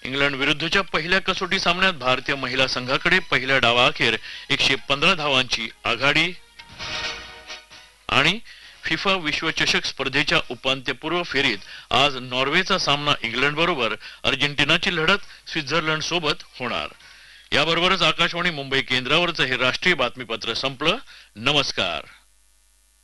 England विरुद्धच्या पहिल्या कसोटी सामन्यात भारतीय महिला संघाकडे पहिल्या डावाअखेर 115 धावांची आघाडी. आणि फिफा विश्वचषक स्पर्धेच्या उपांत्यपूर्व फेरीत आज नॉर्वेचा सामना इंग्लंड बरोबर, अर्जेंटिनाची लढत स्वित्झर्लंड सोबत होणार. याबरोबरच आकाशवाणी मुंबई केंद्रावरचं हे राष्ट्रीय बातमीपत्र संपलं. नमस्कार.